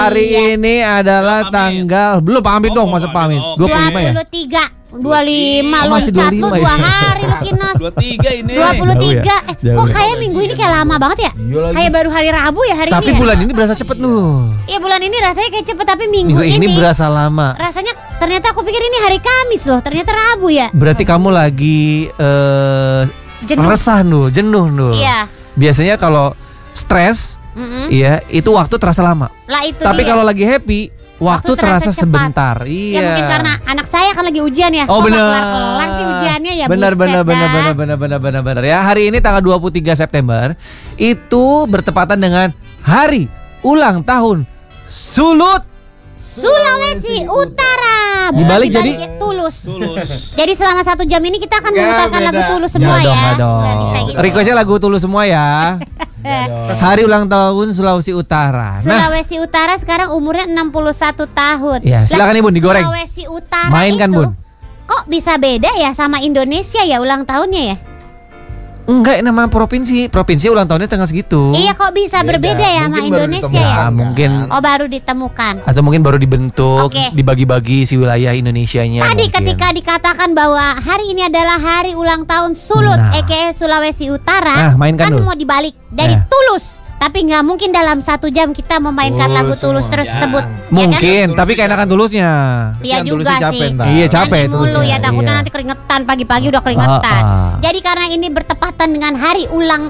Hari ini adalah tanggal belum pamit dong, masa pamit. 25 ya? 25 lu masih cat lu 25 ya? 2 hari lu Kinas. 23 ini. 23. Kok kayak minggu ini kayak lama banget ya? Kayak baru hari Rabu ya hari Tapi ini. bulan ini berasa cepet loh. Iya bulan ini rasanya kayak cepet, tapi minggu Minggu ini berasa lama. rasanya ternyata aku pikir ini hari Kamis loh, ternyata Rabu ya. Berarti kamu lagi Jenuh. resah Nul, jenuh Nul. Iya. Biasanya kalau stres, iya itu waktu terasa lama. Lah itu Tapi dia. kalau lagi happy, waktu terasa cepat. sebentar. Iya. Ya mungkin karena anak saya kan lagi ujian ya. Oh Kok benar. nggak kelar sih ujiannya ya. Benar buset benar dah. ya. Hari ini tanggal 23 September itu bertepatan dengan hari ulang tahun Sulut. Sulawesi Utara. Dibalik jadi Tulus. Jadi selama 1 jam ini kita akan memutarkan lagu Tulus semua Nggak ya. dong. Nggak bisa gitu. Requestnya lagu Tulus semua ya. Hari ulang tahun Sulawesi Utara. Sulawesi Utara sekarang umurnya 61 tahun. Ya, silakan Ibu digoreng. Sulawesi Utara Mainkan, itu Bun. kok bisa beda ya sama Indonesia ya ulang tahunnya ya? Enggak, nama provinsi ulang tahunnya tanggal segitu. Iya kok bisa berbeda ya sama Mungkin baru Indonesia ya? ditemukan. Mungkin Oh baru ditemukan. atau mungkin baru dibentuk, Oke. dibagi-bagi si wilayah Indonesianya. Tadi mungkin. ketika dikatakan bahwa hari ini adalah hari ulang tahun Sulut, Nah. aka Sulawesi Utara, mainkan kan dulu. mau dibalik dari Tulus. Tapi nggak mungkin dalam 1 jam kita memainkan lagu Tulus terus sebut. Mungkin, tapi keenakan tulusnya. Iya Kesian juga tulisnya sih. capek ntar. Iya, capek Nyanyi mulu tulisnya. ya, takutnya Iya. nanti keringetan pagi-pagi udah keringetan. Jadi karena ini bertepatan dengan hari ulang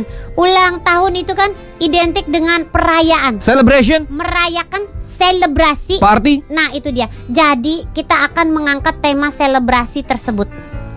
tahun itu kan identik dengan perayaan, Celebration, merayakan selebrasi. party. Nah itu dia. Jadi kita akan mengangkat tema selebrasi tersebut.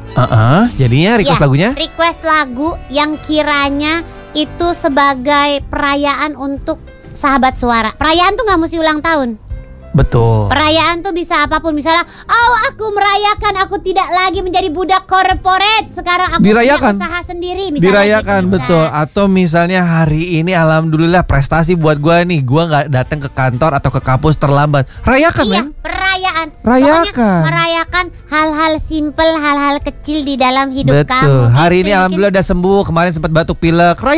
Jadinya request Ya, lagunya. request lagu yang kiranya itu sebagai perayaan untuk sahabat suara. Perayaan tuh nggak mesti ulang tahun. Betul. Perayaan tuh bisa apapun. Misalnya, oh aku merayakan aku tidak lagi menjadi budak korporat. Sekarang aku Dirayakan. punya usaha sendiri. Misalnya Dirayakan gitu bisa. betul. Atau misalnya hari ini alhamdulillah prestasi buat gua nih. Gua nggak datang ke kantor atau ke kampus terlambat. Rayakan Iya, men. perayaan. Rayakan. Pokoknya merayakan hal-hal simpel, hal-hal kecil di dalam hidup kamu. Betul. Hari Gitu, ini alhamdulillah udah sembuh. Kemarin sempat batuk pilek.